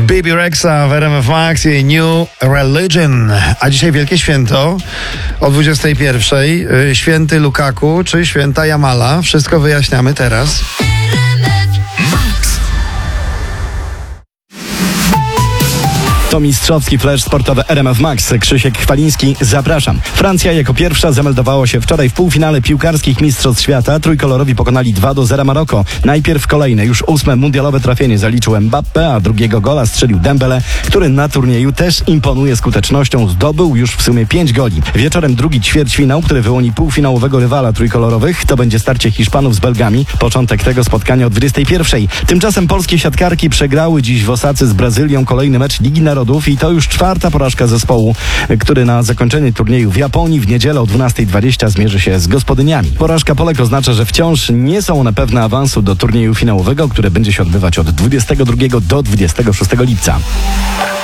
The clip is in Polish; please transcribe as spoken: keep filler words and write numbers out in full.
Bebe Rexha w R M F Max i New Religion. A dzisiaj wielkie święto o dwudziestej pierwszej. Święty Lukaku czy święta Jamala? Wszystko wyjaśniamy teraz. To mistrzowski flash sportowy R M F Max. Krzysiek Chwaliński, zapraszam. Francja jako pierwsza zameldowała się wczoraj w półfinale piłkarskich Mistrzostw Świata. Trójkolorowi pokonali dwa do zera Maroko. Najpierw kolejne, już ósme mundialowe trafienie zaliczył Mbappé, a drugiego gola strzelił Dembele, który na turnieju też imponuje skutecznością. Zdobył już w sumie pięć goli. Wieczorem drugi ćwierćfinał, który wyłoni półfinałowego rywala trójkolorowych. To będzie starcie Hiszpanów z Belgami. Początek tego spotkania o dwudziestej pierwszej. Tymczasem polskie siatkarki przegrały dziś w Osace z Brazylią kolejny mecz Ligi Narodów. I to już czwarta porażka zespołu, który na zakończenie turnieju w Japonii w niedzielę o dwunastej dwadzieścia zmierzy się z gospodyniami. Porażka Polek oznacza, że wciąż nie są one pewne awansu do turnieju finałowego, które będzie się odbywać od dwudziestego drugiego do dwudziestego szóstego lipca.